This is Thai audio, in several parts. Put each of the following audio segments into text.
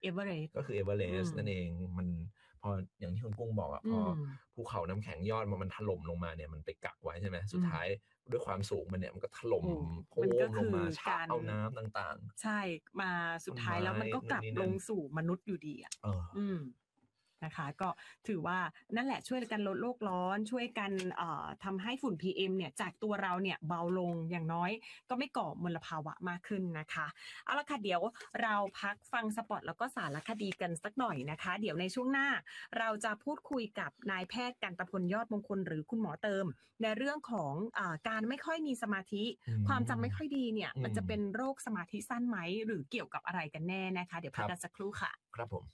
เอเวอเรสต์ก็คือเอเวอเรสต์นั่นเองมันพออย่างที่คุณกุ้งบอกพอภูเขาน้ำแข็งยอดมันถล่มลงมาเนี่ยมันไปกักไว้ใช่ไหมสุดท้ายด้วยความสูงมันเนี่ยมันก็ถล่มโค้งลงมาชะเอาน้ำต่างๆใช่มาสุดท้ายแล้วมันก็กลับลงสู่มนุษย์อยู่ดีนะคะก็ถือว่านั่นแหละช่วยกันลดโลกร้อนช่วยกันทำให้ฝุ่น PM เนี่ยจากตัวเราเนี่ยเบาลงอย่างน้อยก็ไม่ก่อมลภาวะมากขึ้นนะคะเอาละค่ะเดี๋ยวเราพักฟังสปอตแล้วก็สารคดีกันสักหน่อยนะคะเดี๋ยวในช่วงหน้าเราจะพูดคุยกับนายแพทย์กันตพลยอดมงคลหรือคุณหมอเติมในเรื่องของการไม่ค่อยมีสมาธิความจำไม่ค่อยดีเนี่ยมันจะเป็นโรคสมาธิสั้นไหมหรือเกี่ยวกับอะไรกันแน่นะคะเดี๋ยวพักกันสักครู่ค่ะครับผม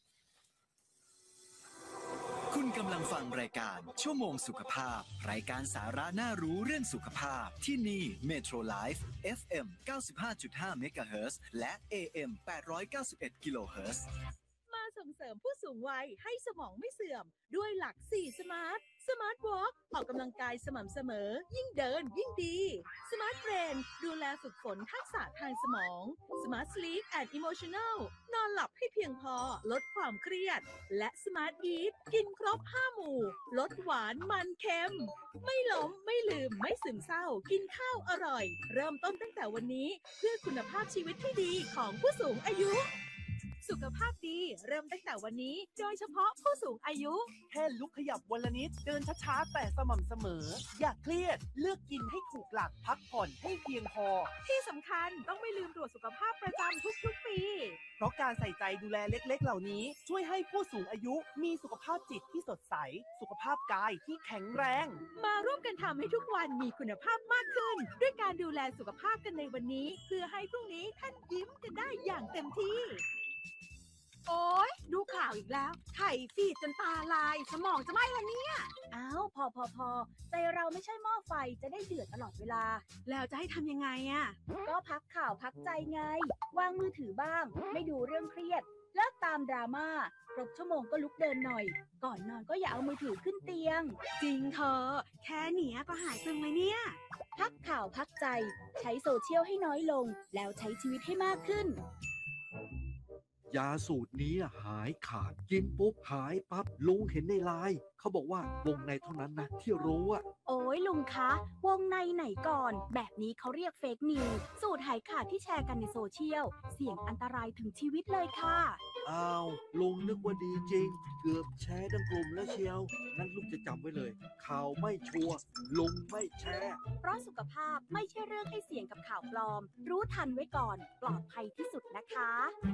คุณกำลังฟังรายการชั่วโมงสุขภาพรายการสาระน่ารู้เรื่องสุขภาพที่นี่ Metro Life FM 95.5 MHz และ AM 891 kHz มาส่งเสริมผู้สูงวัยให้สมองไม่เสื่อมด้วยหลัก4สมาร์ทวอล์กออกกำลังกายสม่ำเสมอยิ่งเดินยิ่งดีสมาร์ทเบรนดูแลฝึกฝนทักษะทางสมองสมาร์ทสลีปแอนด์อิโมชันแนลนอนหลับให้เพียงพอลดความเครียดและสมาร์ทอีทกินครบ5หมู่ลดหวานมันเค็มไม่ล้มไม่ลืมไม่ซึมเศร้ากินข้าวอร่อยเริ่มต้นตั้งแต่วันนี้เพื่อคุณภาพชีวิตที่ดีของผู้สูงอายุสุขภาพดีเริ่มตั้งแต่วันนี้โดยเฉพาะผู้สูงอายุแค่ลุกขยับวันละนิดเดินช้าๆแต่สม่ำเสมออย่าเครียดเลือกกินให้ถูกหลักพักผ่อนให้เพียงพอที่สำคัญต้องไม่ลืมตรวจสุขภาพประจำทุกๆปีเพราะการใส่ใจดูแลเล็กๆเหล่านี้ช่วยให้ผู้สูงอายุมีสุขภาพจิตที่สดใสสุขภาพกายที่แข็งแรงมาร่วมกันทำให้ทุกวันมีคุณภาพมากขึ้นด้วยการดูแลสุขภาพกันในวันนี้เพื่อให้พรุ่งนี้ท่านยิ้มกันได้อย่างเต็มที่โอ๊ยดูข่าวอีกแล้วไข่ฟีดจนตาลายสมองจะไหม้แล้วเนี่ยอ้าวพอใจเราไม่ใช่หม้อไฟจะได้เดือดตลอดเวลาแล้วจะให้ทำยังไงอ่ะก็พักข่าวพักใจไงวางมือถือบ้างไม่ดูเรื่องเครียดเลิกตามดราม่าครบชั่วโมงก็ลุกเดินหน่อยก่อนนอนก็อย่าเอามือถือขึ้นเตียงจริงเธอแค่เนี้ยก็หายตึงเลยเนี่ยพักข่าวพักใจใช้โซเชียลให้น้อยลงแล้วใช้ชีวิตให้มากขึ้นยาสูตรนี้หายขาดกินปุ๊บหายปั๊บลุงเห็นในไลน์เขาบอกว่าวงในเท่านั้นนะที่รู้อะโอ้ยลุงคะวงในไหนก่อนแบบนี้เขาเรียกเฟกนิวส์สูตรหายขาดที่แชร์กันในโซเชียลเสี่ยงอันตรายถึงชีวิตเลยค่ะอ้าวลุงนึกว่าดีจริงเกือบแชร์ทั้งกลุ่มแล้วเชียวงั้นลุงจะจำไว้เลยข่าวไม่ชัวร์ลุงไม่แชร์เพราะสุขภาพไม่ใช่เรื่องให้เสี่ยงกับข่าวปลอมรู้ทันไว้ก่อนปลอดภัยที่สุดนะคะ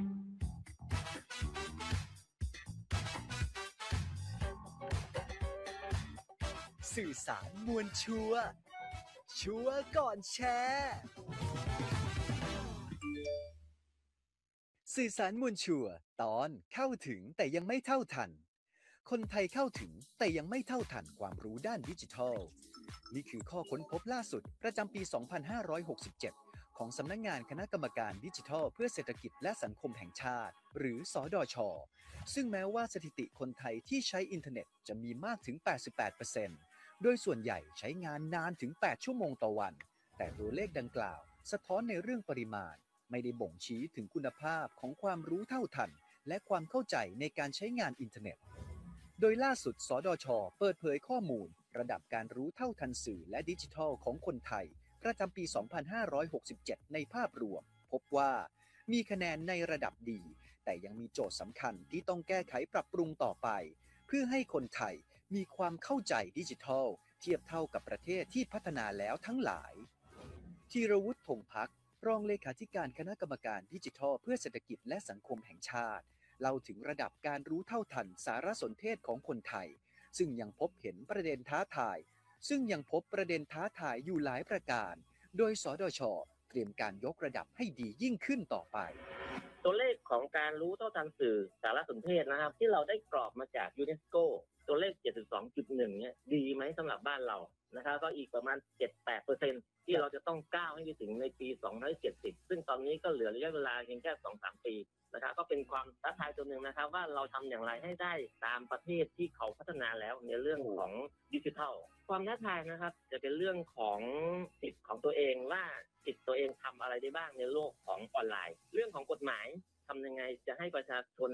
สื่อสารมวลชัวร์ก่อนแชร์สื่อสารมวลชัวร์ตอนเข้าถึงแต่ยังไม่เท่าทันคนไทยเข้าถึงแต่ยังไม่เท่าทันความรู้ด้านดิจิทัลนี่คือข้อค้นพบล่าสุดประจำปี 2567 ของสำนักงานคณะกรรมการดิจิทัลเพื่อเศรษฐกิจและสังคมแห่งชาติหรือสดช.ซึ่งแม้ว่าสถิติคนไทยที่ใช้อินเทอร์เน็ตจะมีมากถึง 88%โดยส่วนใหญ่ใช้งานนานถึง 8 ชั่วโมงต่อวันแต่ตัวเลขดังกล่าวสะท้อนในเรื่องปริมาณไม่ได้บ่งชี้ถึงคุณภาพของความรู้เท่าทันและความเข้าใจในการใช้งานอินเทอร์เน็ตโดยล่าสุดสดช.เปิดเผยข้อมูลระดับการรู้เท่าทันสื่อและดิจิทัลของคนไทยประจำปี 2567 ในภาพรวมพบว่ามีคะแนนในระดับดีแต่ยังมีโจทย์สำคัญที่ต้องแก้ไขปรับปรุงต่อไปเพื่อให้คนไทยมีความเข้าใจดิจิทัลเทียบเท่ากับประเทศที่พัฒนาแล้วทั้งหลายธีรวุฒิ ธงภักดิ์รองเลขาธิการคณะกรรมการดิจิทัลเพื่อเศรษฐกิจและสังคมแห่งชาติเล่าถึงระดับการรู้เท่าทันสารสนเทศของคนไทยซึ่งยังพบประเด็นท้าทายอยู่หลายประการโดยสดช.เตรียมการยกระดับให้ดียิ่งขึ้นต่อไปตัวเลขของการรู้เท่าทันสื่อสารสนเทศนะครับที่เราได้กรอบมาจากยูเนสโกตัวเลข 72.1 เนี่ยดีไหมสำหรับบ้านเรานะครับก็อีกประมาณ 7-8% ที่เราจะต้องก้าวให้ไปถึงในปี 2070 ซึ่งตอนนี้ก็เหลือระยะเวลาเพียงแค่ 2-3 ปีนะครับก็เป็นความท้าทายตัวหนึ่งนะครับว่าเราทำอย่างไรให้ได้ตามประเทศที่เขาพัฒนาแล้วในเรื่องของดิจิทัลความท้าทายนะครับจะเป็นเรื่องของสิทธิ์ของตัวเองว่าสิทธิ์ตัวเองทำอะไรได้บ้างในโลกของออนไลน์เรื่องของกฎหมายทำยังไงจะให้ประชาชน